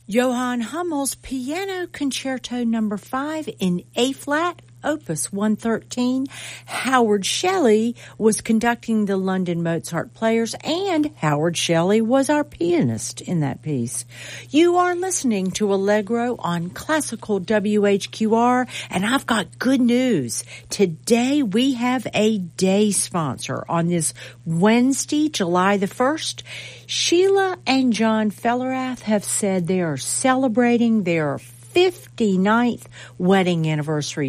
Johann Hummel's Piano Concerto No. 5 in A-flat, Opus 113. Howard Shelley was conducting the London Mozart Players, and Howard Shelley was our pianist in that piece. You are listening to Allegro on Classical WHQR, and I've got good news. Today we have a day sponsor on this Wednesday, July the 1st. Sheila and John Fellerath have said they are celebrating their 59th wedding anniversary